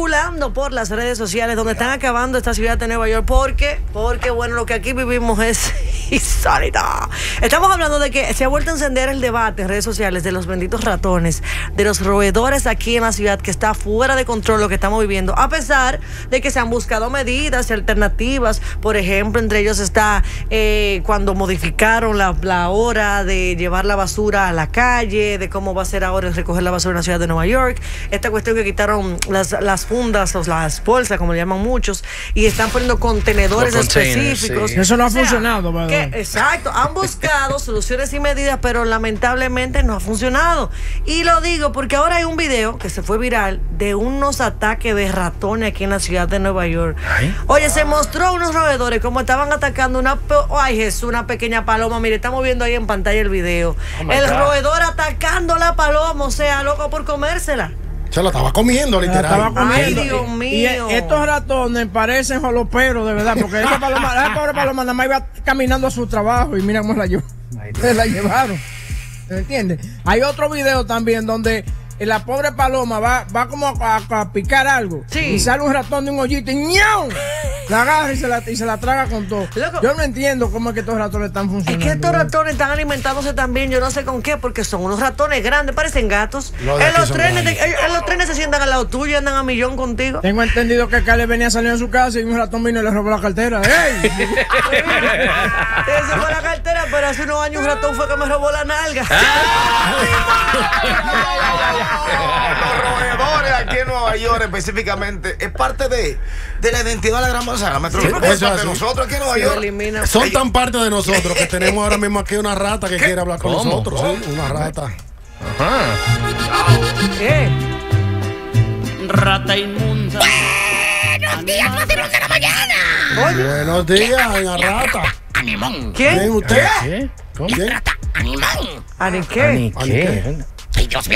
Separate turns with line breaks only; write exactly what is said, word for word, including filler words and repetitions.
circulando por las redes sociales donde están acabando esta ciudad de Nueva York. ¿Por qué? Porque, bueno, lo que aquí vivimos es insólito. Estamos hablando de que se ha vuelto a encender el debate en redes sociales de los benditos ratones, de los roedores aquí en la ciudad, que está fuera de control lo que estamos viviendo, a pesar de que se han buscado medidas y alternativas. Por ejemplo, entre ellos está eh, cuando modificaron la, la hora de llevar la basura a la calle, de cómo va a ser ahora recoger la basura en la ciudad de Nueva York. Esta cuestión que quitaron las, las fundas o las bolsas, como le llaman muchos, y están poniendo contenedores específicos.
Sí. Eso no ha
o sea,
funcionado, ¿verdad?
Que, exacto, han buscado soluciones y medidas, pero lamentablemente no ha funcionado. Y lo digo porque ahora hay un video que se fue viral de unos ataques de ratones aquí en la ciudad de Nueva York. ¿Ay? Oye, se mostró unos roedores como estaban atacando una, ay Jesús, una pequeña paloma. Mire, estamos viendo ahí en pantalla el video. Oh el God. roedor atacando la paloma, o sea, loco por comérsela.
Se lo estaba comiendo, literal.
Estaba comiendo.
Ay, Dios mío.
Y estos ratones parecen joloperos, de verdad, porque esa paloma, esa pobre paloma nada más iba caminando a su trabajo y mira cómo la, se la llevaron. ¿Me entiendes? Hay otro video también donde la pobre paloma va, va como a, a, a picar algo. Sí. Y sale un ratón de un hoyito y ¡ñau! La agarra y se la, y se la traga con todo. Loco. Yo no entiendo cómo es que estos ratones están funcionando.
Es que estos ratones están alimentándose también, yo no sé con qué, porque son unos ratones grandes, parecen gatos. No, en, los trenes, de, en los trenes se sientan al lado tuyo y andan a millón contigo.
Tengo entendido que acá le venía saliendo a su casa y un ratón vino y le robó la cartera. ¡Ey!
Ese fue la cartera, pero hace unos años un ratón fue que me robó la nalga.
Los roedores aquí en Nueva York específicamente es parte de, de la identidad de la gran manzana. Me sí, es parte de nosotros aquí en Nueva York.
Elimina. Son tan parte de nosotros que tenemos ahora mismo aquí una rata que ¿Qué? quiere hablar con ¿Cómo? nosotros. ¿Sí? Una rata.
Ajá.
¿Qué?
Rata inmunda.
Buenos días, vacilón de la mañana.
Oye. Buenos días, en rata.
Animón.
¿Quién?
¿Quién usted?
¿Qué?
¿Cómo?
Rata, animón.
¿Ani qué?
¿Ani qué?
Ay, Dios mío.